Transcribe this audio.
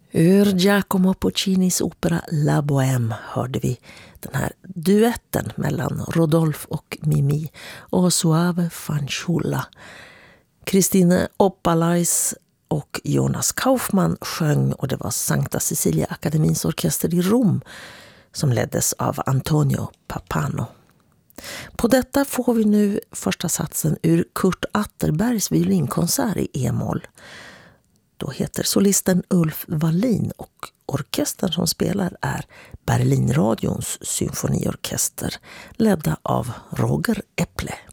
Ur Giacomo Puccinis opera La Bohème hörde vi den här duetten mellan Rodolphe och Mimi och Soave Fanciulla. Christine Oppalais och Jonas Kaufmann sjöng och det var Sankta Cecilia Akademins orkester i Rom som leddes av Antonio Papano. På detta får vi nu första satsen ur Kurt Atterbergs violinkonsert i E-moll. Då heter solisten Ulf Wallin och orkestern som spelar är Berlinradions symfoniorkester ledda av Roger Epple.